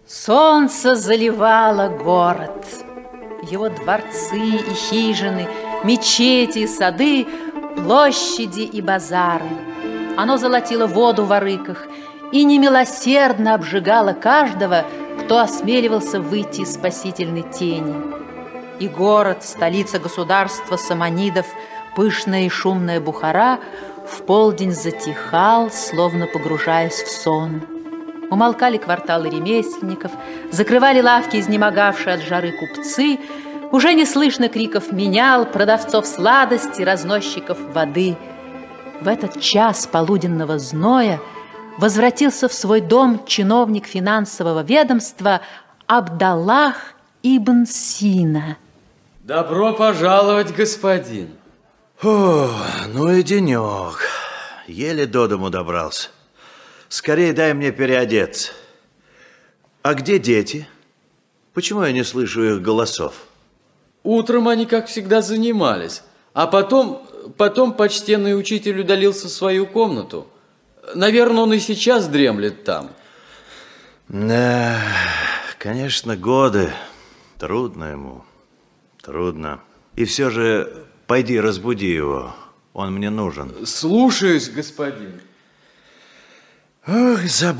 Солнце заливало город. Его дворцы и хижины, мечети и сады, площади и базары. Оно золотило воду в арыках и немилосердно обжигало каждого, кто осмеливался выйти из спасительной тени. И город, столица государства саманидов, пышная и шумная Бухара, в полдень затихал, словно погружаясь в сон. Умолкали кварталы ремесленников, закрывали лавки изнемогавшие от жары купцы, уже не слышно криков менял, продавцов сладости, разносчиков воды. В этот час полуденного зноя возвратился в свой дом чиновник финансового ведомства Абдаллах ибн Сина. Добро пожаловать, господин. О, ну и денек. Еле до дому добрался. Скорее дай мне переодеться. А где дети? Почему я не слышу их голосов? Утром они, как всегда, занимались. А потом почтенный учитель удалился в свою комнату. Наверное, он и сейчас дремлет там. Да, конечно, годы. Трудно ему. Трудно. И все же пойди разбуди его. Он мне нужен. Слушаюсь, господин. Ох, забыл.